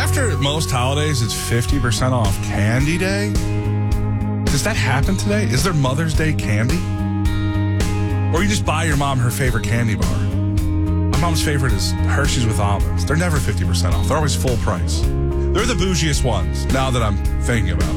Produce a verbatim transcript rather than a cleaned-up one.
after most holidays, it's fifty percent off Candy Day. Does that happen today? Is there Mother's Day candy? Or you just buy your mom her favorite candy bar? My mom's favorite is Hershey's with almonds. They're never fifty percent off. They're always full price. They're the bougiest ones, now that I'm thinking about